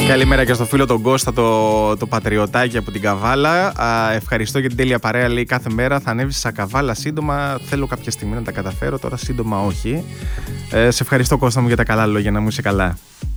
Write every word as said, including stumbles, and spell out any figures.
Καλημέρα και στο φίλο τον Κώστα, το, το πατριωτάκι από την Καβάλα. Α, ευχαριστώ για την τέλεια παρέα. Λέει κάθε μέρα θα ανέβεις σαν Καβάλα σύντομα. Θέλω κάποια στιγμή να τα καταφέρω, τώρα σύντομα όχι. Ε, σε ευχαριστώ Κώστα μου για τα καλά λόγια, να μου είσαι καλά.